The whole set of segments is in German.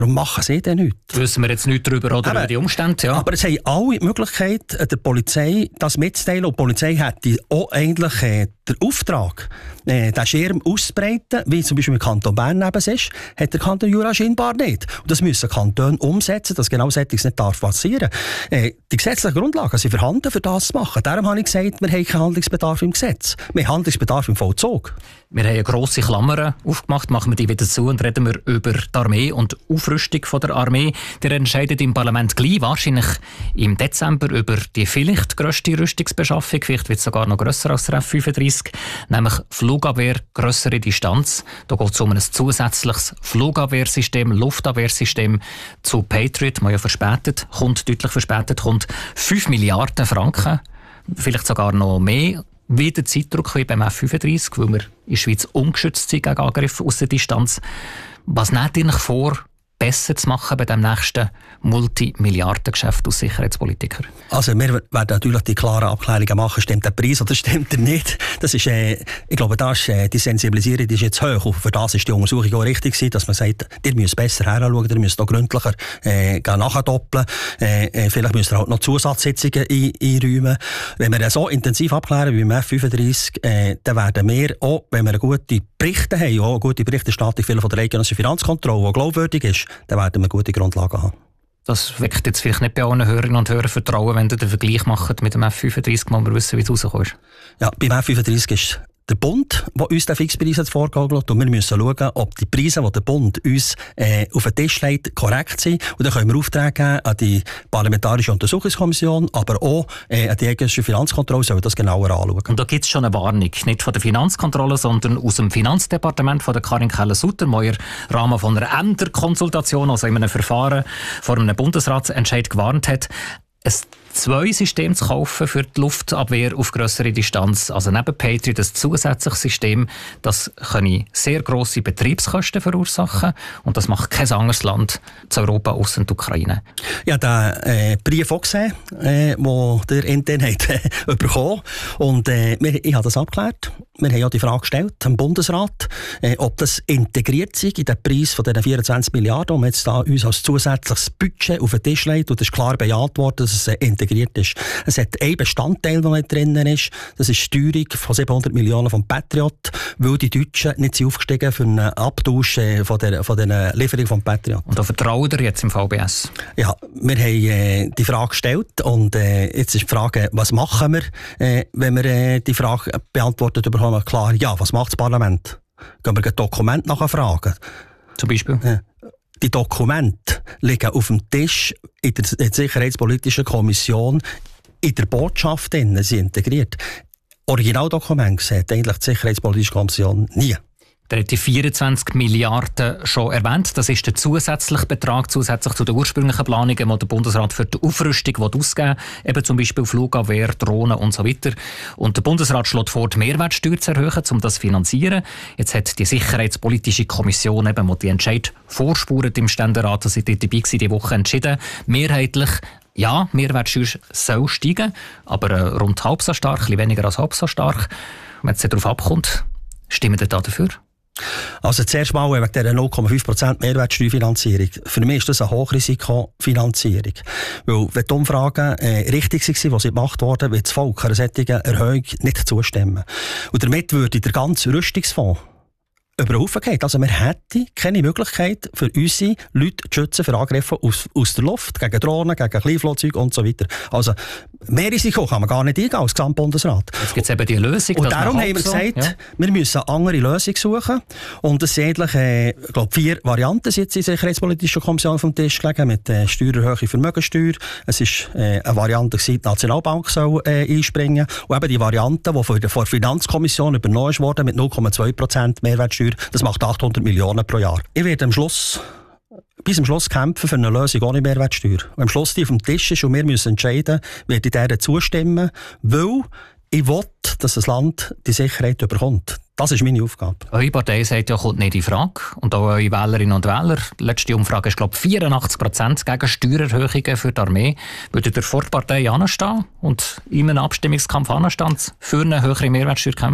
Warum machen sie denn nichts? Wissen wir jetzt nichts darüber oder über die Umstände? Ja. Aber es haben alle die Möglichkeit, der Polizei das mitzuteilen. Und die Polizei hätte auch eigentlich den Auftrag, den Schirm auszubreiten, wie zum Beispiel im Kanton Bern eben ist, hat der Kanton Jura scheinbar nicht. Und das müssen Kantone umsetzen, dass genau solches nicht passieren darf. Die gesetzlichen Grundlagen sind vorhanden, für das zu machen. Darum habe ich gesagt, wir haben keinen Handlungsbedarf im Gesetz. Wir haben Handlungsbedarf im Vollzug. Wir haben eine grosse Klammer aufgemacht, machen wir die wieder zu und reden wir über die Armee und Aufrüstung von der Armee. Der entscheidet im Parlament gleich, wahrscheinlich im Dezember, über die vielleicht grösste Rüstungsbeschaffung, vielleicht wird es sogar noch grösser als der F-35, nämlich Flugabwehr, grössere Distanz. Da geht es um ein zusätzliches Flugabwehrsystem, Luftabwehrsystem zu Patriot, man ja verspätet, deutlich verspätet, kommt 5 Milliarden Franken, vielleicht sogar noch mehr, wieder Zeitdruck wie beim F-35, weil wir in der Schweiz ungeschützt sind gegen Angriffe aus der Distanz. Was nehmt ihr euch vor, besser zu machen bei dem nächsten Multimilliardengeschäft aus Sicherheitspolitiker? Also wir werden natürlich die klaren Abklärungen machen, stimmt der Preis oder stimmt er nicht. Das ist, ich glaube, die Sensibilisierung ist jetzt hoch. Und für das ist die Untersuchung auch richtig gewesen, dass man sagt, ihr müsst besser heranschauen, ihr müsst auch gründlicher nachdoppeln. Vielleicht müsst ihr halt noch Zusatzsitzungen einräumen. Wenn wir so intensiv abklären wie beim F-35, dann werden wir auch, wenn wir gute Berichte haben, auch eine gute Berichterstattung von der eidgenössischen Finanzkontrolle, die glaubwürdig ist, dann werden wir gute Grundlagen haben. Das weckt jetzt vielleicht nicht bei allen Hörerinnen und Hörern Vertrauen, wenn ihr den Vergleich macht mit dem F-35, wo wir wissen, wie es rauskommt. Ja, beim F-35 ist der Bund, der uns den Fixpreis vorgaukelt, und wir müssen schauen, ob die Preise, die der Bund uns auf den Tisch legt, korrekt sind. Und dann können wir Aufträge geben an die Parlamentarische Untersuchungskommission, aber auch an die eidgenössische Finanzkontrolle, sollen wir das genauer anschauen. Und da gibt es schon eine Warnung, nicht von der Finanzkontrolle, sondern aus dem Finanzdepartement von der Karin Keller-Sutter, die im Rahmen von einer Ämterkonsultation, also in einem Verfahren vor einem Bundesratsentscheid gewarnt hat, ein 2-System zu kaufen für die Luftabwehr auf grössere Distanz. Also neben Patriot ein zusätzliches System, das können sehr grosse Betriebskosten verursachen. Und das macht kein anderes Land zu Europa ausser die Ukraine. Ja, den Brief auch gesehen, den der intern hat bekommen. Und ich habe das abgeklärt. Wir haben ja die Frage gestellt am Bundesrat, ob das integriert sei in den Preis von diesen 24 Milliarden, die man jetzt da uns als zusätzliches Budget auf den Tisch legt. Und es ist klar bejaht worden, dass es integriert ist. Es hat einen Bestandteil, der nicht drin ist. Das ist die Steuerung von 700 Millionen vom Patriot, weil die Deutschen nicht sind aufgestiegen für einen Abtausch von der Lieferung vom Patriot. Und da vertraut ihr jetzt im VBS? Ja, wir haben die Frage gestellt und jetzt ist die Frage, was machen wir, wenn wir die Frage beantwortet bekommen? Klar, ja, was macht das Parlament? Gehen wir ein Dokument nachfragen? Zum Beispiel? Ja. Die Dokumente liegen auf dem Tisch in der Sicherheitspolitischen Kommission, in der Botschaft drin, sie integriert. Originaldokumente sieht eigentlich die Sicherheitspolitische Kommission nie. Der hat die 24 Milliarden schon erwähnt. Das ist der zusätzliche Betrag, zusätzlich zu den ursprünglichen Planungen, die der Bundesrat für die Aufrüstung ausgeben will. Eben zum Beispiel Flugabwehr, Drohnen und so weiter. Und der Bundesrat schlägt vor, die Mehrwertsteuer zu erhöhen, um das zu finanzieren. Jetzt hat die Sicherheitspolitische Kommission, eben, die Entscheid vorspurt im Ständerat, dass sie dort dabei war, diese Woche entschieden, mehrheitlich, ja, Mehrwertsteuer soll steigen, aber rund halb so stark, ein bisschen weniger als halb so stark. Wenn es darauf abkommt, stimmen Sie da dafür? Also zuerst mal wegen dieser 0,5% Mehrwertsteuerfinanzierung. Für mich ist das eine Hochrisikofinanzierung. Weil wenn die Umfragen richtig waren, die sie gemacht wurden, wird das Volk einer solchen Erhöhung nicht zustimmen. Und damit würde der ganze Rüstungsfonds über den Haufen geht. Also wir hätten keine Möglichkeit für unsere Leute zu schützen für Angriffe aus der Luft, gegen Drohnen, gegen Kleinflugzeuge und so weiter. Also mehr Risiko kann man gar nicht eingehen als Gesamtbundesrat. Jetzt gibt es eben die Lösung. Und darum haben wir gesagt, wir müssen eine andere Lösung suchen. Und es sind eigentlich, ich glaube, 4 Varianten sind jetzt in der Sicherheitspolitischen Kommission auf dem Tisch gelegen, mit Steuererhöhung, Vermögensteuer. Es war eine Variante, die Nationalbank soll einspringen. Und eben die Variante, die von der Finanzkommission übernommen wurde, mit 0,2% Mehrwertsteuer. Das macht 800 Millionen pro Jahr. Ich werde bis zum Schluss kämpfen für eine Lösung ohne Mehrwertsteuer. Und am Schluss die auf dem Tisch ist und wir müssen entscheiden, werde ich dieser zustimmen, weil ich will, dass das Land die Sicherheit bekommt. Das ist meine Aufgabe. Eure Partei sagt ja, kommt nicht in Frage. Und auch eure Wählerinnen und Wähler. Die letzte Umfrage ist, glaube ich, 84% gegen Steuererhöhungen für die Armee. Würdet ihr vor der Partei anstehen und in einem Abstimmungskampf anstehen, für eine höhere Mehrwertsteuer kämpfen?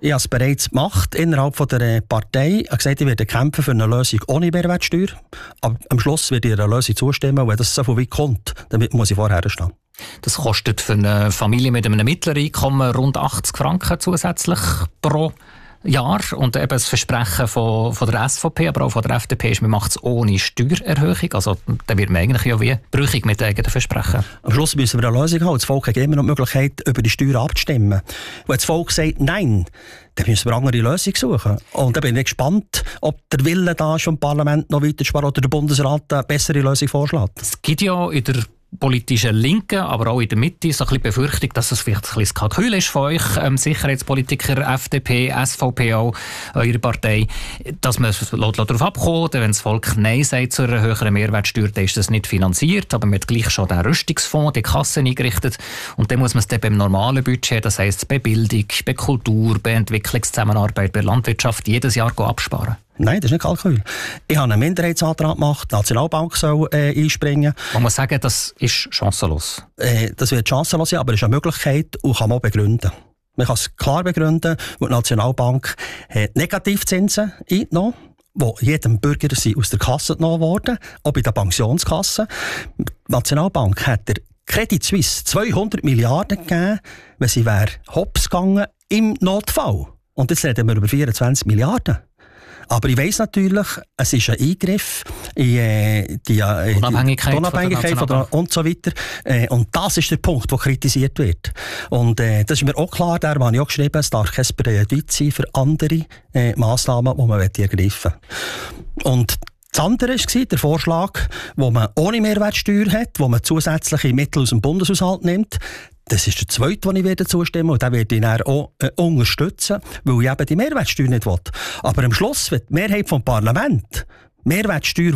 Ich habe es bereits gemacht innerhalb von der Partei. Ich habe gesagt, ich werde kämpfen für eine Lösung ohne Mehrwertsteuer. Aber am Schluss werde ich einer Lösung zustimmen. Wenn das so weit kommt, dann muss ich vorher stehen. Das kostet für eine Familie mit einem mittleren Einkommen rund 80 Franken zusätzlich pro Jahr. Und eben das Versprechen von der SVP, aber auch von der FDP ist, man macht es ohne Steuererhöhung. Also da wird man eigentlich ja wie brüchig mit eigenen Versprechen. Am Schluss müssen wir eine Lösung haben. Das Volk hat immer noch die Möglichkeit, über die Steuern abzustimmen. Wenn das Volk sagt Nein, dann müssen wir eine andere Lösung suchen. Und da bin ich gespannt, ob der Wille da ist, vom Parlament noch weiter zu sparen oder der Bundesrat eine bessere Lösung vorschlägt. Es gibt ja in der politischen Linken, aber auch in der Mitte so ein bisschen Befürchtung, dass es vielleicht ein bisschen Kalkül ist von euch, Sicherheitspolitiker, FDP, SVP auch, eure Partei, dass man darauf abkommt, wenn das Volk Nein sagt zu einer höheren Mehrwertsteuer, dann ist das nicht finanziert, aber man hat gleich schon den Rüstungsfonds, die Kassen eingerichtet und dann muss man es dann beim normalen Budget, das heisst bei Bildung, bei Kultur, bei Entwicklungszusammenarbeit, bei Landwirtschaft, jedes Jahr absparen. Nein, das ist nicht Kalkül. Ich habe einen Minderheitsantrag gemacht, die Nationalbank soll einspringen. Man muss sagen, das ist chancenlos. Das wird chancenlos sein, aber es ist eine Möglichkeit und kann man auch begründen. Man kann es klar begründen, weil die Nationalbank hat Negativzinsen eingenommen, die jedem Bürger aus der Kasse genommen wurden, auch bei der Pensionskasse. Die Nationalbank hat der Credit Suisse 200 Milliarden gegeben, wenn sie hops gegangen im Notfall. Und jetzt reden wir über 24 Milliarden. Aber ich weiss natürlich, es ist ein Eingriff in die Unabhängigkeit und so weiter. Und das ist der Punkt, der kritisiert wird. Und das ist mir auch klar, da habe ich auch geschrieben, es darf kein Präjudiz sein für andere Massnahmen, die man ergreifen will. Und das andere war der Vorschlag, wo man ohne Mehrwertsteuer hat, wo man zusätzliche Mittel aus dem Bundeshaushalt nimmt. Das ist der zweite, den ich zustimmen werde. Und den werde ich dann auch unterstützen, weil ich eben die Mehrwertsteuer nicht will. Aber am Schluss, wenn die Mehrheit vom Parlament Mehrwertsteuer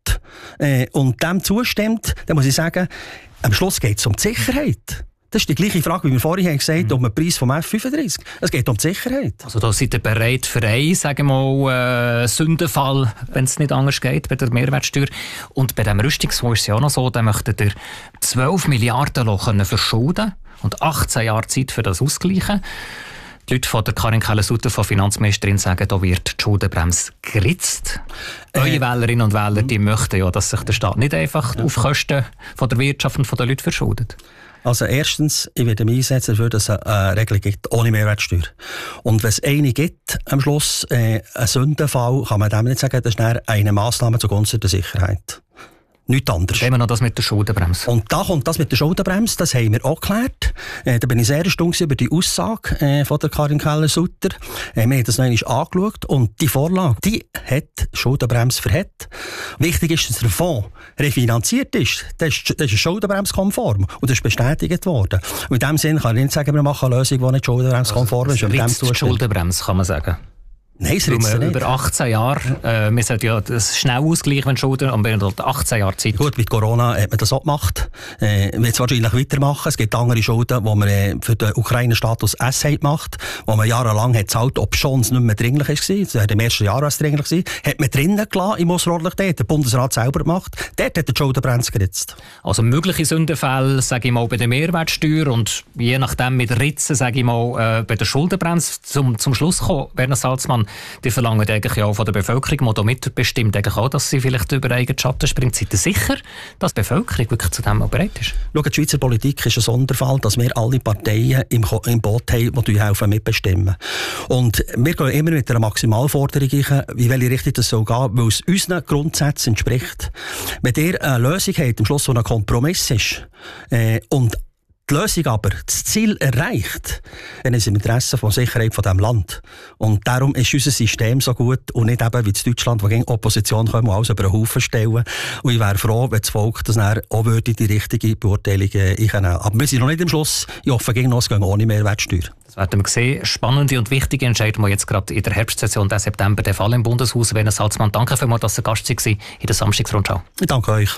will und dem zustimmt, dann muss ich sagen, am Schluss geht es um die Sicherheit. Das ist die gleiche Frage, wie wir vorhin gesagt haben, um den Preis vom F35. Es geht um die Sicherheit. Also da seid ihr bereit für einen, sagen wir mal, Sündenfall, wenn es nicht anders geht, bei der Mehrwertsteuer. Und bei dem Rüstungsfonds ist es ja auch noch so, da möchtet ihr 12 Milliarden verschulden und 18 Jahre Zeit für das ausgleichen. Die Leute von der Karin Keller-Sutter, von Finanzministerin, sagen, da wird die Schuldenbremse geritzt. Eure Wählerinnen und Wähler, die möchten ja, dass sich der Staat nicht einfach auf Kosten von der Wirtschaft und von den Leuten verschuldet. Also erstens, ich werde mich einsetzen dafür, dass es eine Regelung gibt, ohne Mehrwertsteuer. Und wenn es eine gibt, am Schluss, einen Sündenfall, kann man dem nicht sagen, das ist eine Massnahme zugunsten der Sicherheit. Nichts anderes. Dann haben wir noch das mit der Schuldenbremse. Und da kommt das mit der Schuldenbremse, das haben wir auch geklärt. Da bin ich sehr erstaunt über die Aussage von der Karin Keller-Sutter. Wir haben das noch einmal angeschaut und die Vorlage, die hat Schuldenbremse verhält. Wichtig ist, dass der Fonds refinanziert ist. Das ist schuldenbremskonform und das ist bestätigt worden. Und in dem Sinne kann ich nicht sagen, wir machen eine Lösung, die nicht schuldenbremskonform ist. Also Schuldenbremse, kann man sagen. Nein, es ritzt nicht. Über 18 Jahre, wir sollten ja das schnell ausgleichen, wenn Schulden, aber wir haben 18 Jahre Zeit. Gut, mit Corona hat man das auch gemacht. Wir werden es wahrscheinlich weitermachen. Es gibt andere Schulden, die man für den Ukraine-Status S gemacht, wo man jahrelang hat gezahlt, ob schon es nicht mehr dringlich war. Das war im ersten Jahr, als es dringlich war. Hat man drinnen gelassen, im Ausrohrlich dort, der Bundesrat selber gemacht. Dort hat der Schuldenbremse geritzt. Also mögliche Sündenfälle, sage ich mal, bei der Mehrwertsteuer und je nachdem mit Ritzen, sage ich mal, bei der Schuldenbremse. Zum Schluss kommen, Werner Salzmann, die verlangen eigentlich auch von der Bevölkerung, die da mitbestimmt, eigentlich auch, dass sie vielleicht über eigenen Schatten springt. Seid ihr sicher, dass die Bevölkerung wirklich zu dem auch bereit ist? Schau, die Schweizer Politik ist ein Sonderfall, dass wir alle Parteien im Boot haben, die helfen mitbestimmen. Und wir gehen immer mit einer Maximalforderung ein, wie welche Richtung das soll gehen, weil es unseren Grundsätzen entspricht. Wenn ihr eine Lösung habt, am Schluss, die ein Kompromiss ist, und die Lösung aber das Ziel erreicht, dann ist es im Interesse der Sicherheit von diesem Land. Und darum ist unser System so gut und nicht eben wie in Deutschland, wo gegen Opposition kommen und alles über einen Haufen stellen. Und ich wäre froh, wenn das Volk das dann auch würde die richtige Beurteilung einnehmen. Aber wir sind noch nicht am Schluss. Ich hoffe, gegen uns gehen ohne Mehrwertsteuer. Das werden wir sehen. Spannende und wichtige Entscheidungen, die jetzt gerade in der Herbstsession der September der Fall im Bundeshaus. Werner Salzmann, danke vielmals, dass Sie Gast waren in der Samstagsrundschau. Ich danke euch.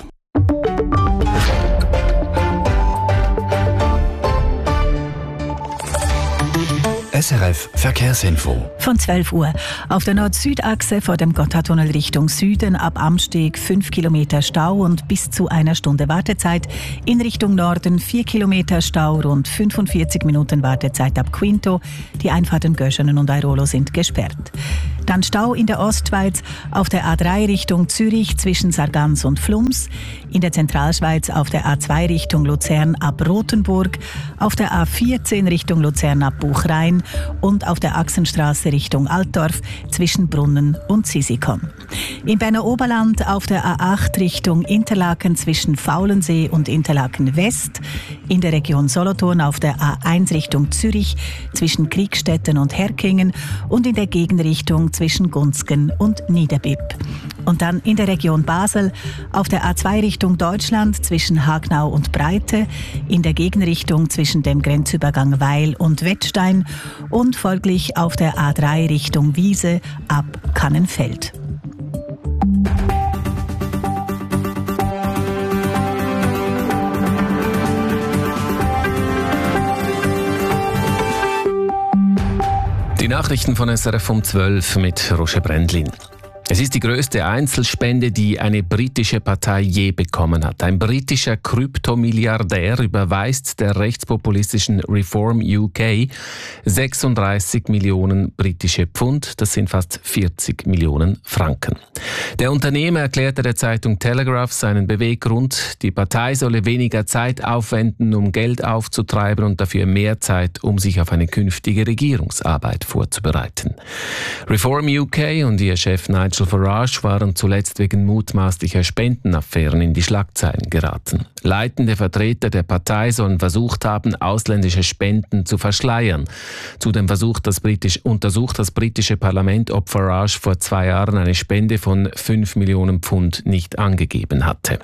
SRF Verkehrsinfo. Von 12 Uhr. Auf der Nord-Süd-Achse vor dem Gotthardtunnel Richtung Süden ab Amsteg 5 Kilometer Stau und bis zu einer Stunde Wartezeit. In Richtung Norden 4 Kilometer Stau, rund 45 Minuten Wartezeit ab Quinto. Die Einfahrten Göschenen und Airolo sind gesperrt. Dann Stau in der Ostschweiz auf der A3 Richtung Zürich zwischen Sargans und Flums. In der Zentralschweiz auf der A2 Richtung Luzern ab Rothenburg. Auf der A14 Richtung Luzern ab Buchrein. Und auf der Achsenstraße Richtung Altdorf zwischen Brunnen und Sisikon. Im Berner Oberland auf der A8 Richtung Interlaken zwischen Faulensee und Interlaken West. In der Region Solothurn auf der A1 Richtung Zürich zwischen Kriegstetten und Herkingen und in der Gegenrichtung zwischen Gunzgen und Niederbipp. Und dann in der Region Basel auf der A2 Richtung Deutschland zwischen Hagnau und Breite, in der Gegenrichtung zwischen dem Grenzübergang Weil und Wettstein und folglich auf der A3 Richtung Wiese ab Kannenfeld. Die Nachrichten von SRF um 12 mit Roger Brändlin. Es ist die größte Einzelspende, die eine britische Partei je bekommen hat. Ein britischer Kryptomilliardär überweist der rechtspopulistischen Reform UK 36 Millionen britische Pfund, das sind fast 40 Millionen Franken. Der Unternehmer erklärte der Zeitung Telegraph seinen Beweggrund, die Partei solle weniger Zeit aufwenden, um Geld aufzutreiben und dafür mehr Zeit, um sich auf eine künftige Regierungsarbeit vorzubereiten. Reform UK und ihr Chef Nigel Farage waren zuletzt wegen mutmaßlicher Spendenaffären in die Schlagzeilen geraten. Leitende Vertreter der Partei sollen versucht haben, ausländische Spenden zu verschleiern. Zudem untersucht das britische Parlament, ob Farage vor 2 Jahren eine Spende von 5 Millionen Pfund nicht angegeben hatte.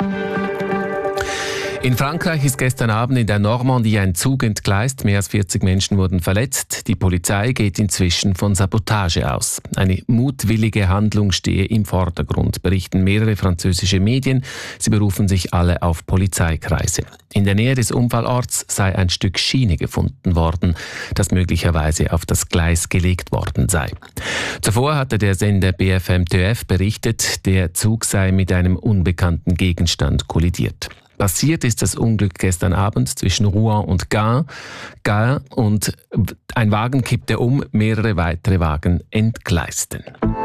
In Frankreich ist gestern Abend in der Normandie ein Zug entgleist. Mehr als 40 Menschen wurden verletzt. Die Polizei geht inzwischen von Sabotage aus. Eine mutwillige Handlung stehe im Vordergrund, berichten mehrere französische Medien. Sie berufen sich alle auf Polizeikreise. In der Nähe des Unfallorts sei ein Stück Schiene gefunden worden, das möglicherweise auf das Gleis gelegt worden sei. Zuvor hatte der Sender BFM TF berichtet, der Zug sei mit einem unbekannten Gegenstand kollidiert. Passiert ist das Unglück gestern Abend zwischen Rouen und Gand und ein Wagen kippte um, mehrere weitere Wagen entgleisten.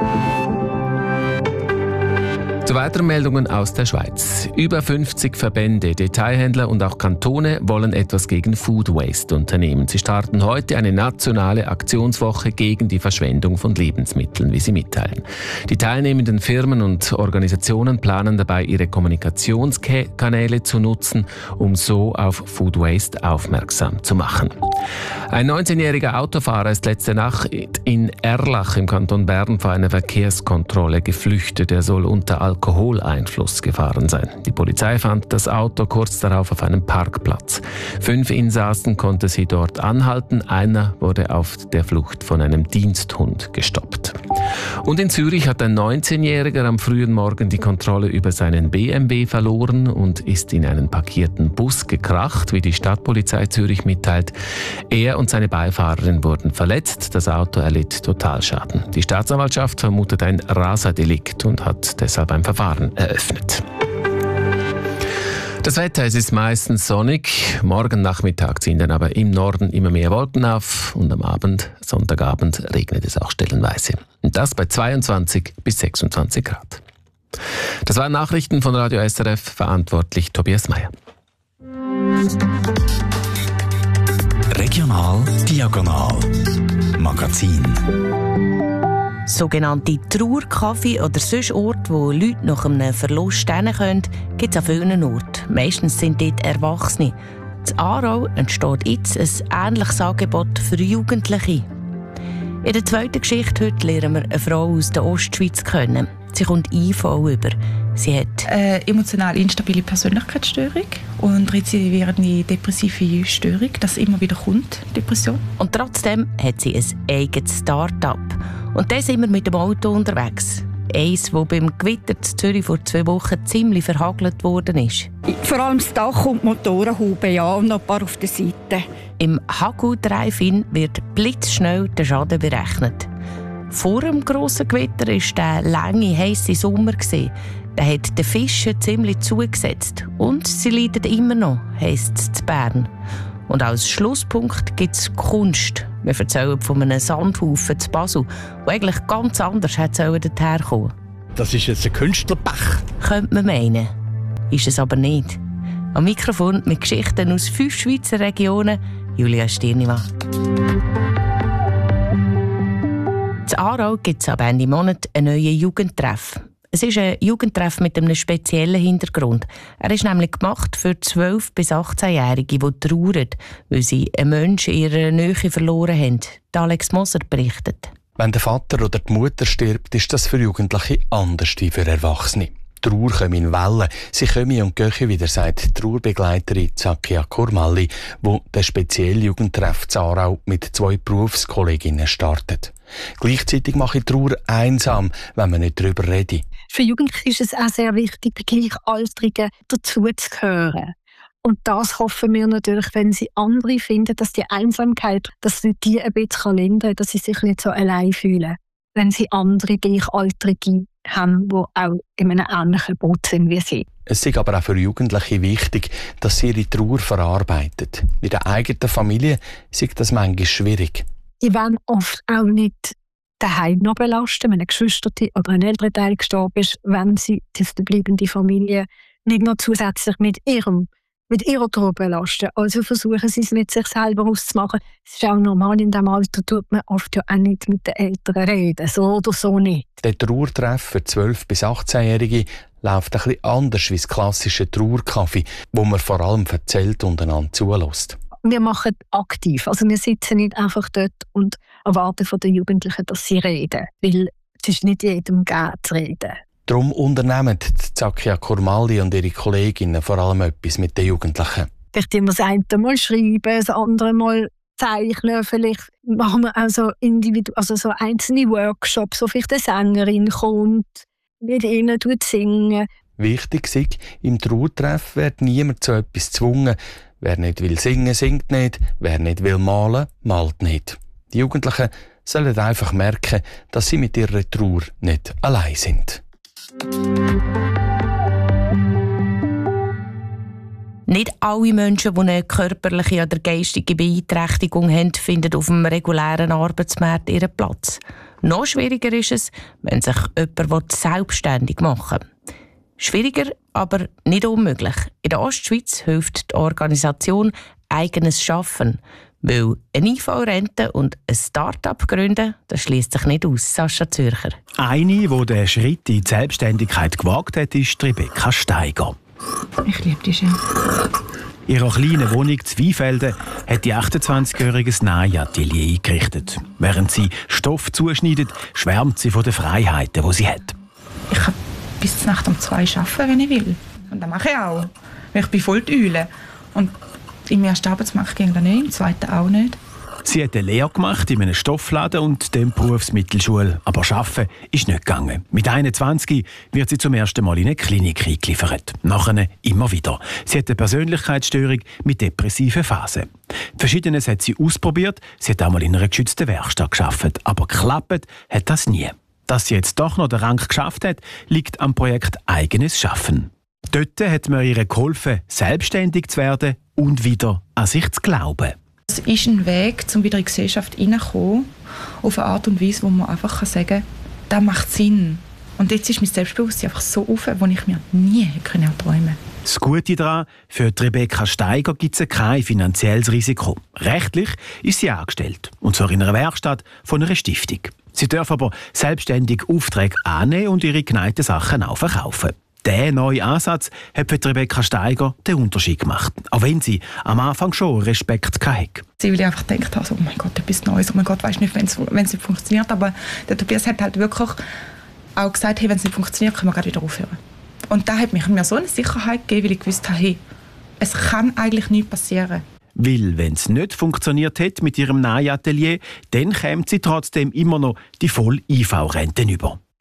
Zu weiteren Meldungen aus der Schweiz. Über 50 Verbände, Detailhändler und auch Kantone wollen etwas gegen Food Waste unternehmen. Sie starten heute eine nationale Aktionswoche gegen die Verschwendung von Lebensmitteln, wie sie mitteilen. Die teilnehmenden Firmen und Organisationen planen dabei, ihre Kommunikationskanäle zu nutzen, um so auf Food Waste aufmerksam zu machen. Ein 19-jähriger Autofahrer ist letzte Nacht in Erlach im Kanton Bern vor einer Verkehrskontrolle geflüchtet. Er soll unter Alkoholeinfluss gefahren sein. Die Polizei fand das Auto kurz darauf auf einem Parkplatz. 5 Insassen konnte sie dort anhalten. Einer wurde auf der Flucht von einem Diensthund gestoppt. Und in Zürich hat ein 19-Jähriger am frühen Morgen die Kontrolle über seinen BMW verloren und ist in einen parkierten Bus gekracht, wie die Stadtpolizei Zürich mitteilt. Er und seine Beifahrerin wurden verletzt, das Auto erlitt Totalschaden. Die Staatsanwaltschaft vermutet ein Raserdelikt und hat deshalb ein Verfahren eröffnet. Das Wetter, es ist meistens sonnig. Morgen Nachmittag ziehen dann aber im Norden immer mehr Wolken auf und am Abend, Sonntagabend, regnet es auch stellenweise. Und das bei 22 bis 26 Grad. Das waren Nachrichten von Radio SRF, verantwortlich Tobias Meyer. Regional Diagonal Magazin. Sogenannte Trauerkaffee oder sonst Orte, wo Leute nach einem Verlust stehen können, gibt es an vielen Orten. Meistens sind dort Erwachsene. In Aarau entsteht jetzt ein ähnliches Angebot für Jugendliche. In der zweiten Geschichte heute lernen wir eine Frau aus der Ostschweiz kennen. Sie kommt IV über. Sie hat emotional instabile Persönlichkeitsstörung und rezidivierende depressive Störung, das immer wieder kommt, Depression. Und trotzdem hat sie ein eigenes Start-up. Und dann sind wir mit dem Auto unterwegs. Eins, das beim Gewitter in Zürich vor 2 Wochen ziemlich verhagelt worden ist. Vor allem das Dach und die Motorenhaube, ja, und noch ein paar auf der Seite. Im Hagel-Drive-In wird blitzschnell der Schaden berechnet. Vor dem grossen Gewitter war der lange, heisse Sommer. Der hat den Fischen ziemlich zugesetzt. Und sie leiden immer noch, heisst es in Bern. Und als Schlusspunkt gibt es Kunst. Wir erzählen von einem Sandhaufen zu Basel, der eigentlich ganz anders hätte dorthin kommen. Das ist jetzt ein Künstlerbach. Könnte man meinen. Ist es aber nicht. Am Mikrofon mit Geschichten aus 5 Schweizer Regionen, Julia Stirnimann. In Aarau gibt es ab Ende Monat einen neuen Jugendtreff. Es ist ein Jugendtreff mit einem speziellen Hintergrund. Er ist nämlich gemacht für 12- bis 18-Jährige, die trauern, weil sie einen Menschen in ihrer Nähe verloren haben. Alex Moser berichtet. Wenn der Vater oder die Mutter stirbt, ist das für Jugendliche anders wie für Erwachsene. Die Trauer kommt in Wellen. Sie kommen und gehen wieder, sagt die Trauerbegleiterin Zakia Kurmalli, die den speziellen Jugendtreff in Aarau mit 2 Berufskolleginnen startet. Gleichzeitig mache ich Trauer einsam, wenn man nicht darüber redet. Für Jugendliche ist es auch sehr wichtig, den Gleichaltrigen dazuzugehören. Und das hoffen wir natürlich, wenn sie andere finden, dass die Einsamkeit, dass sie die ein bisschen lindern, dass sie sich nicht so allein fühlen. Wenn sie andere Gleichaltrige haben, die auch in einem ähnlichen Boot sind wie sie. Es ist aber auch für Jugendliche wichtig, dass sie ihre Trauer verarbeiten. In der eigenen Familie ist das manchmal schwierig. Die wollen oft auch nicht daheim noch belasten, wenn ein Geschwister oder ein älterer Teil gestorben ist, wenn sie die verbleibende Familie nicht noch zusätzlich mit ihrer Trauer belasten. Also versuchen sie es mit sich selber auszumachen. Es ist auch normal, in diesem Alter tut man oft ja auch nicht mit den Eltern reden, so oder so nicht. Der Trauertreff für 12- bis 18-Jährige läuft ein bisschen anders wie das klassische Trauerkaffee, wo man vor allem erzählt und einander zulässt. Wir machen aktiv. Also wir sitzen nicht einfach dort und erwarten von den Jugendlichen, dass sie reden. Weil es ist nicht jedem gegeben zu reden. Darum unternehmen Zakia Kurmalli und ihre Kolleginnen vor allem etwas mit den Jugendlichen. Vielleicht immer das eine Mal schreiben, das andere Mal zeichnen. Vielleicht machen wir auch so so einzelne Workshops, wo vielleicht eine Sängerin kommt, mit ihnen singen. Wichtig ist, im Trauertreff wird niemand zu etwas gezwungen. Wer nicht will singen, singt nicht. Wer nicht will malen, malt nicht. Die Jugendlichen sollen einfach merken, dass sie mit ihrer Trauer nicht allein sind. Nicht alle Menschen, die eine körperliche oder geistige Beeinträchtigung haben, finden auf dem regulären Arbeitsmarkt ihren Platz. Noch schwieriger ist es, wenn sich jemand selbstständig machen will. Schwieriger, aber nicht unmöglich. In der Ostschweiz hilft die Organisation «Eigenes Schaffen». Weil eine IV-Rente und ein Start-up gründen, das schließt sich nicht aus. Sascha Zürcher. Eine, die den Schritt in die Selbstständigkeit gewagt hat, ist Rebecca Steiger. Ich liebe die schön. In ihrer kleinen Wohnung in Zweifelden hat die 28-Jährige ein Nähatelier eingerichtet. Während sie Stoff zuschneidet, schwärmt sie von den Freiheiten, die sie hat. Ich kann bis zur Nacht um 2 arbeiten, wenn ich will. Und das mache ich auch. Weil ich bin voll die Eule. Und im ersten Arbeitsmarkt ging das nicht, im zweiten auch nicht. Sie hat eine Lehre gemacht in einem Stoffladen und der Berufsmittelschule. Aber arbeiten ist nicht gegangen. Mit 21 wird sie zum ersten Mal in eine Klinik eingeliefert. Nachher immer wieder. Sie hat eine Persönlichkeitsstörung mit depressiven Phasen. Verschiedenes hat sie ausprobiert. Sie hat einmal in einer geschützten Werkstatt gearbeitet. Aber geklappt hat das nie. Dass sie jetzt doch noch den Rang geschafft hat, liegt am Projekt «Eigenes Schaffen». Dort hat man ihr geholfen, selbstständig zu werden und wieder an sich zu glauben. Es ist ein Weg, um wieder in die Gesellschaft hineinzukommen, auf eine Art und Weise, wo man einfach sagen kann, das macht Sinn. Und jetzt ist mein Selbstbewusstsein einfach so auf, wo ich mir nie träumen konnte. Das Gute daran, für Rebecca Steiger gibt es kein finanzielles Risiko. Rechtlich ist sie angestellt, und zwar in einer Werkstatt von einer Stiftung. Sie darf aber selbstständig Aufträge annehmen und ihre geneigten Sachen auch verkaufen. Dieser neue Ansatz hat für Rebecca Steiger den Unterschied gemacht, auch wenn sie am Anfang schon Respekt hatte. Weil ich einfach gedacht habe, oh mein Gott, etwas Neues, oh mein Gott, weiss nicht, wenn es nicht funktioniert. Aber der Tobias hat halt wirklich auch gesagt, hey, wenn es nicht funktioniert, können wir gerade wieder aufhören. Und da hat mir so eine Sicherheit gegeben, weil ich gewusst habe, hey, es kann eigentlich nichts passieren. Weil, wenn es nicht funktioniert hätte mit ihrem Nähatelier, dann käme sie trotzdem immer noch die Voll-IV-Rente über.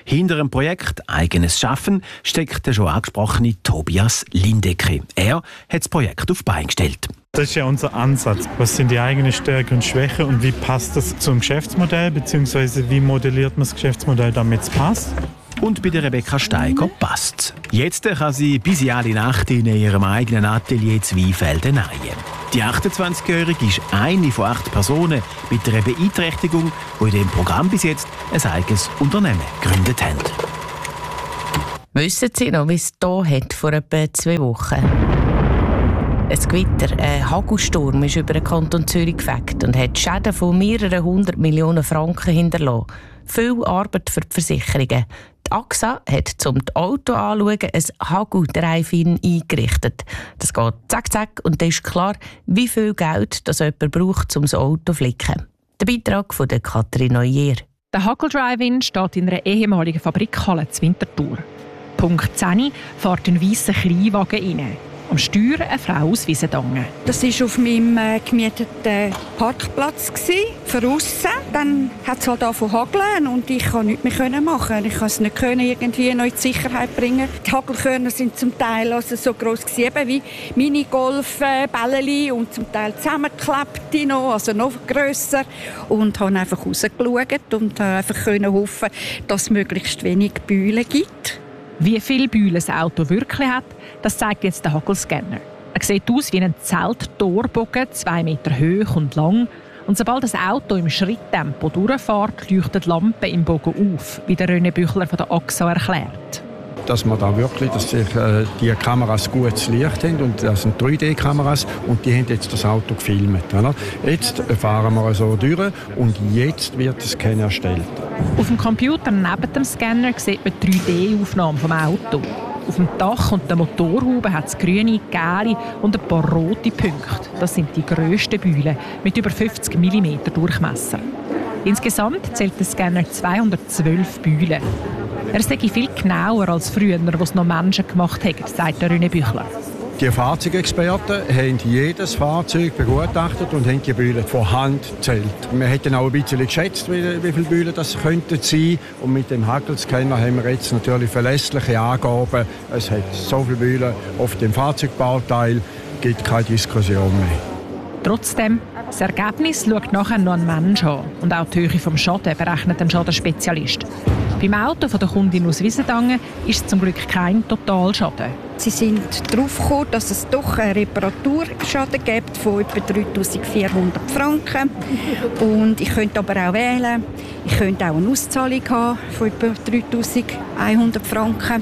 Hinter dem Projekt «Eigenes Schaffen» steckt der schon angesprochene Tobias Lindecke. Er hat das Projekt auf die Beine gestellt. Das ist ja unser Ansatz. Was sind die eigenen Stärken und Schwächen und wie passt das zum Geschäftsmodell, beziehungsweise wie modelliert man das Geschäftsmodell, damit es passt? Und bei der Rebecca Steiger passt. Jetzt kann sie bis in alle Nacht in ihrem eigenen Atelier Zweifelden nähen. Die 28-Jährige ist eine von 8 Personen mit einer Beeinträchtigung, die in diesem Programm bis jetzt ein eigenes Unternehmen gegründet haben. Wissen Sie noch, wie es hier hat vor etwa 2 Wochen? Ein Gewitter, ein Hagelsturm ist über den Kanton Zürich gefegt und hat Schäden von mehreren 100 Millionen Franken hinterlassen. Viel Arbeit für die Versicherungen. Die AXA hat zum Auto anschauen ein Hagel-Drive-In eingerichtet. Das geht zack, zack und dann ist klar, wie viel Geld das jemand braucht, um das Auto zu flicken. Der Beitrag von Katrin Neuer. Der Hagel-Drive-In steht in einer ehemaligen Fabrikhalle zur Winterthur. Punkt 10 fährt ein weisser Kleinwagen rein. Am Steuer eine Frau aus Wiesendangen. Das war auf meinem gemieteten Parkplatz, für aussen. Dann hat es halt angefangen zu hageln und ich konnte nichts mehr machen. Ich konnte es nicht irgendwie noch in die Sicherheit bringen. Die Hagelkörner sind zum Teil also so gross wie Minigolf-Bällchen und zum Teil zusammengeklebt noch, also noch grösser. Und habe einfach rausgeschaut und einfach hoffen, dass es möglichst wenig Bühlen gibt. Wie viele Bühlen das Auto wirklich hat, das zeigt jetzt der Hagelscanner. Er sieht aus wie ein Zelttorbogen, 2 Meter hoch und lang. Und sobald das Auto im Schritttempo durchfährt, leuchten die Lampen im Bogen auf, wie der René Büchler von der AXA erklärt. Dass man da wirklich, dass sich die Kameras gutes Licht haben und das sind 3D-Kameras und die haben jetzt das Auto gefilmt. Oder? Jetzt fahren wir so durch und jetzt wird der Scanner erstellt. Auf dem Computer neben dem Scanner sieht man 3D-Aufnahmen vom Auto. Auf dem Dach und der Motorhaube hat es grüne, gelbe und ein paar rote Punkte. Das sind die grössten Bühlen mit über 50 mm Durchmesser. Insgesamt zählt der Scanner 212 Bühlen. Er sei viel genauer als früher, wo es noch Menschen gemacht haben, sagt der René Büchler. Die Fahrzeugexperten haben jedes Fahrzeug begutachtet und haben die Bühlen von Hand gezählt. Wir hätten auch ein bisschen geschätzt, wie viele Bühlen das könnten sein. Und mit dem Hagelscanner haben wir jetzt natürlich verlässliche Angaben. Es hat so viele Bühlen auf dem Fahrzeugbauteil, gibt keine Diskussion mehr. Trotzdem, das Ergebnis schaut nachher noch ein Mensch an. Und auch die Höhe des Schadens berechnet ein Schadenspezialist. Beim Auto von der Kundin aus Wiesendangen ist es zum Glück kein Totalschaden. Sie sind darauf gekommen, dass es doch einen Reparaturschaden gibt von etwa 3'400 Franken. Und ich könnte aber auch wählen. Ich könnte auch eine Auszahlung haben von etwa 3'100 Franken.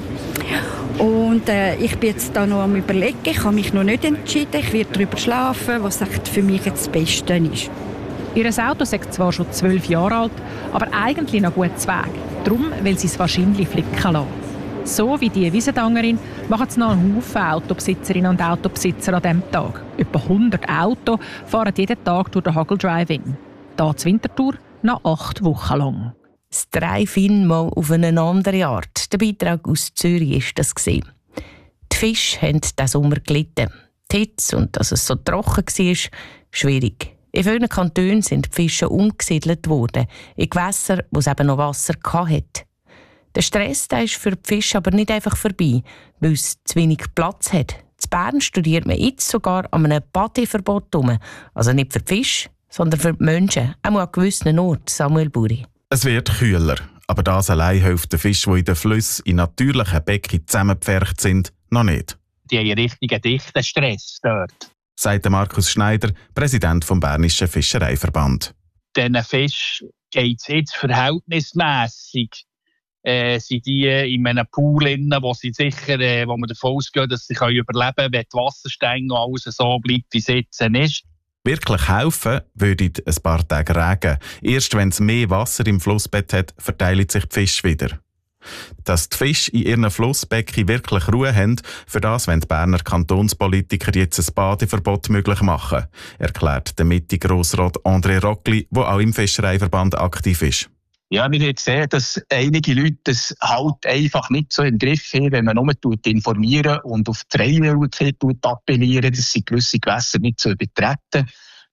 Und ich bin jetzt da noch am Überlegen. Ich habe mich noch nicht entschieden. Ich werde darüber schlafen, was für mich jetzt das Beste ist. Ihr Auto ist zwar schon 12 Jahre alt, aber eigentlich noch gut zu Weg. Darum will sie es wahrscheinlich flicken lassen. So wie die Wiesendangerin machen es noch einen Haufen Autobesitzerinnen und Autobesitzer an diesem Tag. Etwa 100 Autos fahren jeden Tag durch den Hagel-Drive-In. Hier zur Winterthur noch 8 Wochen lang. Das Drive-In mal auf eine andere Art. Der Beitrag aus Zürich war das. Die Fische haben diesen Sommer gelitten. Die Hitze und dass es so trocken war, schwierig. In vielen Kantonen sind die Fische umgesiedelt worden, in Gewässer, wo es eben noch Wasser hatte. Der Stress ist für die Fische aber nicht einfach vorbei, weil es zu wenig Platz hat. In Bern studiert man jetzt sogar an einem Badeverbot herum. Also nicht für die Fische, sondern für die Menschen, auch an gewissen Orten, Samuel Buri. Es wird kühler, aber das allein hilft den Fischen, die in den Flüssen in natürlichen Becken zusammengepfercht sind, noch nicht. Die haben einen richtigen dichten Stress dort, sagt Markus Schneider, Präsident vom Bernischen Fischereiverband. Diesen Fischen geht es jetzt verhältnismässig. Sind die in einem Pool drin, wo sie sicher, wo man davon ausgeht, dass sie überleben können, wenn die Wassersteine noch alles so bleibt, wie es jetzt ist. Wirklich helfen würde ein paar Tage Regen. Erst wenn es mehr Wasser im Flussbett hat, verteilen sich die Fische wieder. Dass die Fische in ihren Flussbecken wirklich Ruhe haben, für das wollen die Berner Kantonspolitiker jetzt ein Badeverbot möglich machen, erklärt der Mitte-Grossrat André Rockli, der auch im Fischereiverband aktiv ist. Ja, wir haben gesehen, dass einige Leute das halt einfach nicht so im Griff haben, wenn man nur informieren und auf die Freiwilligkeit appellieren, dass sie gewisse Gewässer nicht so übertreten.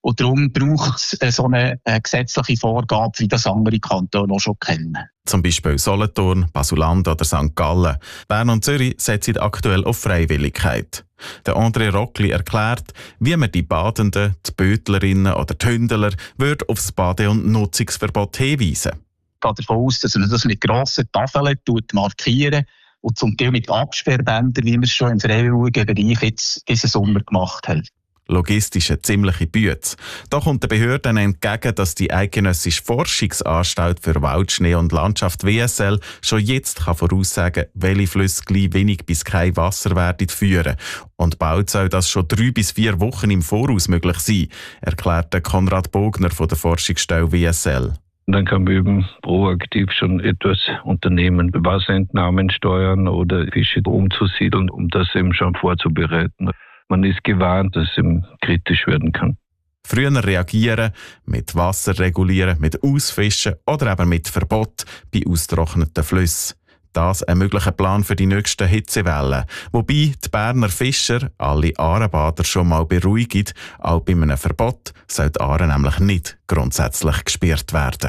Und darum braucht es so eine gesetzliche Vorgabe, wie das andere Kantone auch schon kennen. Zum Beispiel Solothurn, Basel-Land oder St. Gallen. Bern und Zürich setzen aktuell auf Freiwilligkeit. Der André Rockli erklärt, wie man die Badenden, die Bötlerinnen oder die Hündler würde auf das Bade- und Nutzungsverbot hinweisen. Ich gehe davon aus, dass man das mit grossen Tafeln markieren und zum Teil mit Absperrbändern, wie wir es schon im freiwilligen Bereich jetzt diesen Sommer gemacht haben. Logistisch eine ziemliche Bütze. Da kommt den Behörden entgegen, dass die Eidgenössische Forschungsanstalt für Wald, Schnee und Landschaft WSL schon jetzt voraussagen kann, welche Flüsse gleich wenig bis kein Wasser werden führen. Und bald soll das schon 3 bis 4 Wochen im Voraus möglich sein, erklärte Konrad Bogner von der Forschungsstelle WSL. Dann kann man eben proaktiv schon etwas unternehmen, Wasserentnahmen steuern oder Fische umzusiedeln, um das eben schon vorzubereiten. Man ist gewarnt, dass es eben kritisch werden kann. Früher reagieren, mit Wasser regulieren, mit Ausfischen oder eben mit Verbot bei austrockneten Flüssen. Das ein möglicher Plan für die nächsten Hitzewellen. Wobei die Berner Fischer alle Aarebader schon mal beruhigen, auch bei einem Verbot soll die Aare nämlich nicht grundsätzlich gesperrt werden.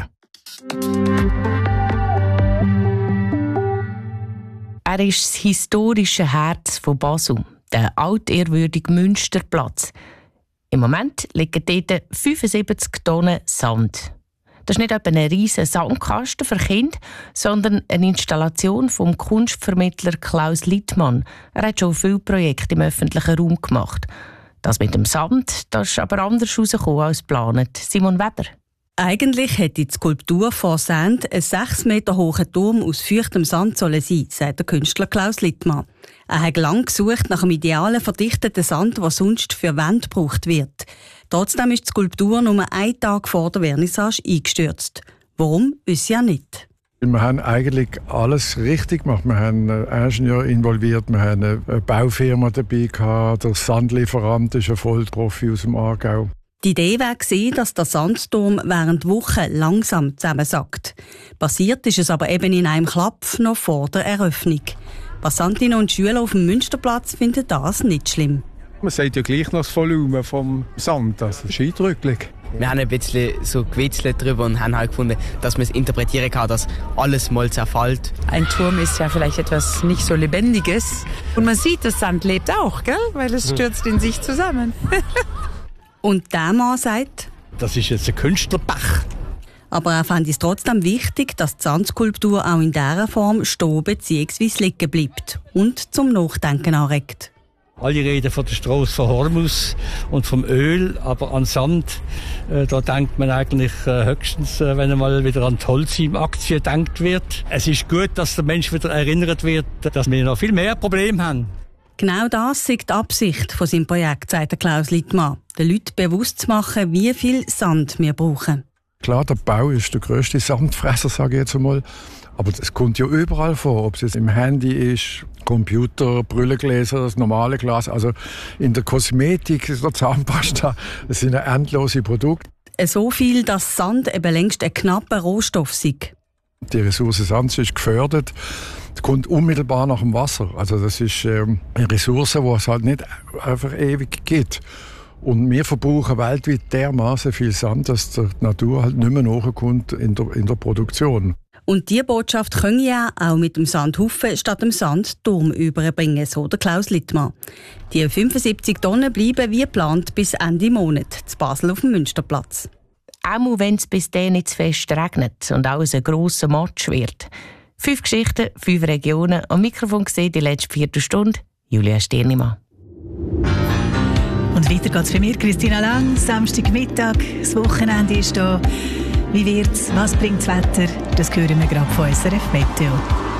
Er ist das historische Herz von Basel, der altehrwürdige Münsterplatz. Im Moment liegen dort 75 Tonnen Sand. Das ist nicht etwa ein riesiger Sandkasten für Kinder, sondern eine Installation vom Kunstvermittler Klaus Littmann. Er hat schon viele Projekte im öffentlichen Raum gemacht. Das mit dem Sand, das ist aber anders herausgekommen als geplant. Simon Weber. Eigentlich hätte die Skulptur vor Sand ein 6 Meter hoher Turm aus feuchtem Sand sollen sein, sagt der Künstler Klaus Littmann. Er hat lange gesucht nach einem idealen verdichteten Sand, der sonst für Wände gebraucht wird. Trotzdem ist die Skulptur nur einen Tag vor der Vernissage eingestürzt. Warum, wissen ja nicht. Wir haben eigentlich alles richtig gemacht. Wir haben einen Ingenieur involviert, wir haben eine Baufirma dabei gehabt, der Sandlieferant ist ein Vollprofi aus dem Aargau. Die Idee war, dass der Sandturm während Wochen langsam zusammensackt. Passiert ist es aber eben in einem Klapp noch vor der Eröffnung. Passantinnen und Schüler auf dem Münsterplatz finden das nicht schlimm. Man sieht ja gleich noch das Volumen vom Sand, das ist eindrücklich. Wir haben ein bisschen so gewitzelt drüber und haben halt gefunden, dass man es interpretieren kann, dass alles mal zerfällt. Ein Turm ist ja vielleicht etwas nicht so Lebendiges. Und man sieht, das Sand lebt auch, gell? Weil es stürzt in sich zusammen. Und der Mann sagt, das ist jetzt ein Künstlerbach. Aber er fand es trotzdem wichtig, dass die Sandskulptur auch in dieser Form stehen bzw. liegen bleibt und zum Nachdenken anregt. Alle reden von der Strasse von Hormus und vom Öl, aber an Sand, da denkt man eigentlich höchstens, wenn einmal wieder an die Holcim-Aktie gedacht wird. Es ist gut, dass der Mensch wieder erinnert wird, dass wir noch viel mehr Probleme haben. Genau das ist die Absicht von seinem Projekt, sagt Klaus Littmann, den Leuten bewusst zu machen, wie viel Sand wir brauchen. Klar, der Bau ist der grösste Sandfresser, sage ich jetzt einmal. Aber es kommt ja überall vor, ob es jetzt im Handy ist, Computer, Brillengläser, das normale Glas. Also in der Kosmetik, der Zahnpasta, das sind endlose Produkte. So viel, dass Sand eben längst ein knapper Rohstoff ist. Die Ressource Sand ist gefördert. Es kommt unmittelbar nach dem Wasser. Also das ist eine Ressource, die es halt nicht einfach ewig gibt. Und wir verbrauchen weltweit dermaßen viel Sand, dass die Natur halt nicht mehr nachkommt in der Produktion. Und diese Botschaft können ja auch mit dem Sandhaufen statt dem Sandturm überbringen, so der Klaus Littmann. Die 75 Tonnen bleiben wie geplant bis Ende Monat zu Basel auf dem Münsterplatz. Auch wenn es bis dann nicht zu fest regnet und alles ein grosser Matsch wird. 5 Geschichten, 5 Regionen. Am Mikrofon gesehen die letzte Viertelstunde Julia Stirnimann. Und weiter geht's für mich, Christina Lang. Samstagmittag, das Wochenende ist da. Wie wird's? Was bringt das Wetter? Das hören wir gerade von SRF Meteo.